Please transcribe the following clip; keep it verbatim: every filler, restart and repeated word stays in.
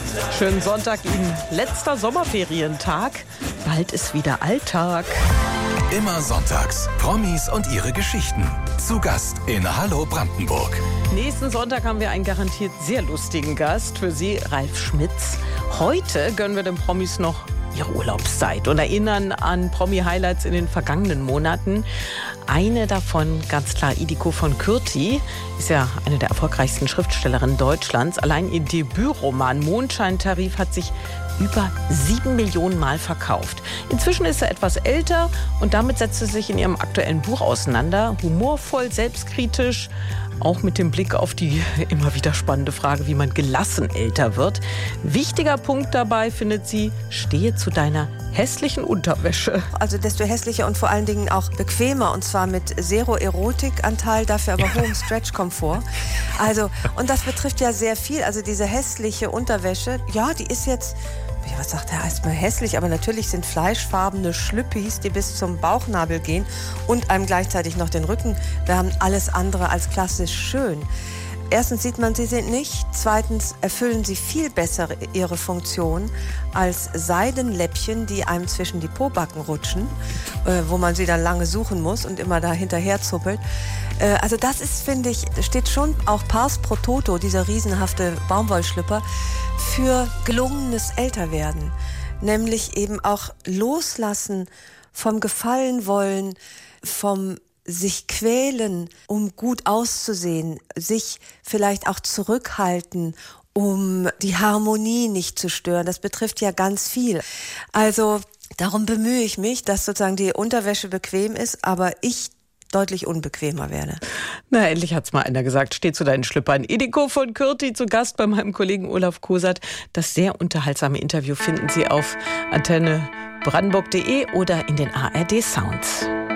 Schönen Sonntag Ihnen. Letzter Sommerferientag. Bald ist wieder Alltag. Immer sonntags. Promis und ihre Geschichten. Zu Gast in Hallo Brandenburg. Nächsten Sonntag haben wir einen garantiert sehr lustigen Gast. Für Sie Ralf Schmitz. Heute gönnen wir den Promis noch ihre Urlaubszeit und erinnern an Promi-Highlights in den vergangenen Monaten. Eine davon, ganz klar, Idiko von Kürti, ist ja eine der erfolgreichsten Schriftstellerinnen Deutschlands. Allein ihr Debütroman Mondscheintarif hat sich über sieben Millionen Mal verkauft. Inzwischen ist er etwas älter und damit setzt sie sich in ihrem aktuellen Buch auseinander. Humorvoll, selbstkritisch, auch mit dem Blick auf die immer wieder spannende Frage, wie man gelassen älter wird. Wichtiger Punkt dabei, findet sie, stehe zu deiner hässlichen Unterwäsche. Also desto hässlicher und vor allen Dingen auch bequemer, und zwar mit Zero-Erotik-Anteil, dafür aber hohem Stretch-Komfort. Also, und das betrifft ja sehr viel. Also diese hässliche Unterwäsche, ja, die ist jetzt, was sagt er, erstmal hässlich, aber natürlich sind fleischfarbene Schlüppis, die bis zum Bauchnabel gehen und einem gleichzeitig noch den Rücken wärmen, alles andere als klassisch schön. Erstens sieht man, sie sind nicht. Zweitens erfüllen sie viel besser ihre Funktion als Seidenläppchen, die einem zwischen die Pobacken rutschen, äh, wo man sie dann lange suchen muss und immer da hinterher zuppelt. Äh, also das ist, finde ich, steht schon auch pars pro toto, dieser riesenhafte Baumwollschlüpper, für gelungenes Älterwerden. Nämlich eben auch loslassen vom Gefallenwollen, vom sich quälen, um gut auszusehen, sich vielleicht auch zurückhalten, um die Harmonie nicht zu stören. Das betrifft ja ganz viel. Also darum bemühe ich mich, dass sozusagen die Unterwäsche bequem ist, aber ich deutlich unbequemer werde. Na, endlich hat's mal einer gesagt. Steh zu deinen Schlüppern. Idiko von Kürti zu Gast bei meinem Kollegen Olaf Kosert. Das sehr unterhaltsame Interview finden Sie auf antenne brandenburg punkt de oder in den A R D Sounds.